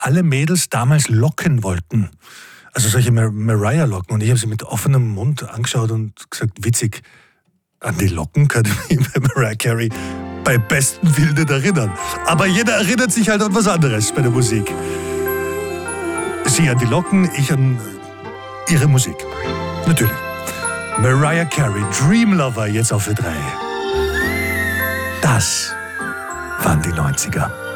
alle Mädels damals locken wollten. Also solche Mariah-Locken. Und ich habe sie mit offenem Mund angeschaut und gesagt, witzig, an die Locken kann ich mich bei Mariah Carey bei bestem Willen nicht erinnern. Aber jeder erinnert sich halt an was anderes bei der Musik. Sie an die Locken, ich an ihre Musik. Natürlich. Mariah Carey, Dream Lover, jetzt auf für 3. Das waren die 90er.